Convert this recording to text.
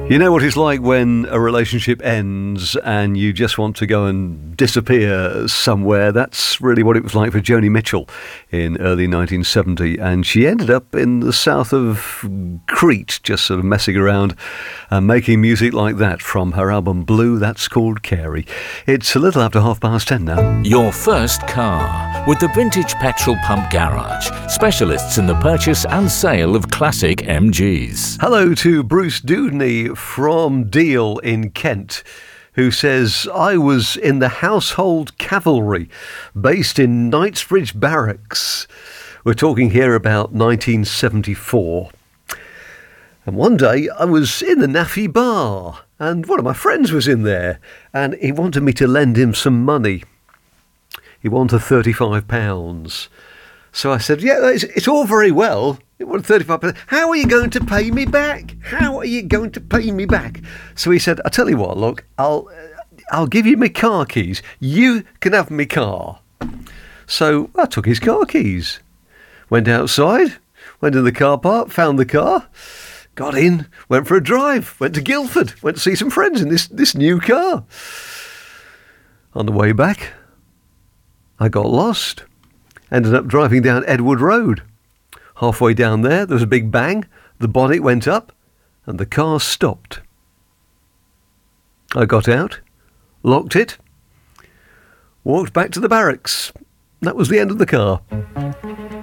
You know what it's like when a relationship ends and you just want to go and disappear somewhere. That's really what it was like for Joni Mitchell in early 1970. And she ended up in the south of Crete, just sort of messing around and making music like that from her album Blue. That's called Carey. It's a little after 10:30 now. Your first car with the Vintage Petrol Pump Garage, specialists in the purchase and sale of classic MGs. Hello to Bruce Dudney from Deal in Kent, who says, I was in the Household Cavalry, based in Knightsbridge Barracks. We're talking here about 1974. And one day I was in the Naffy Bar, and one of my friends was in there, and he wanted me to lend him some money. He wanted £35. So I said, yeah, it's all very well. It was £35. How are you going to pay me back? How are you going to pay me back? So he said, I'll tell you what, look, I'll give you my car keys. You can have my car. So I took his car keys, went outside, went in the car park, found the car, got in, went for a drive, went to Guildford, went to see some friends in this new car. On the way back, I got lost. Ended up driving down Edward Road. Halfway down there was a big bang, the bonnet went up, and the car stopped. I got out, locked it, walked back to the barracks. That was the end of the car.